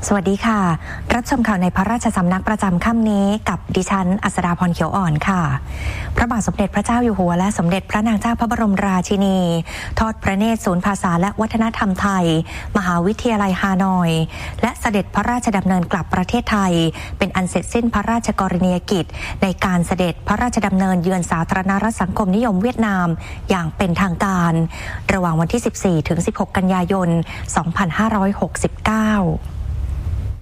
สวัสดีค่ะรับชมข่าวในพระราชสำนักประจำค่ำนี้กับดิฉันอัสดาพรเขียวอ่อนค่ะพระบาทสมเด็จพระเจ้าอยู่หัวและสมเด็จพระนางเจ้าพระบรมราชินีทอดพระเนตรศูนย์ภาษาและวัฒนธรรมไทยมหาวิทยาลัยฮานอยและเสด็จพระราชดำเนินกลับประเทศไทยเป็นอันเสร็จสิ้นพระราชกรณียกิจในการเสด็จพระราชดำเนินเยือนสาธารณรัฐสังคมนิยมเวียดนามอย่างเป็นทางการระหว่างวันที่ 14 ถึง 16 กันยายน 2569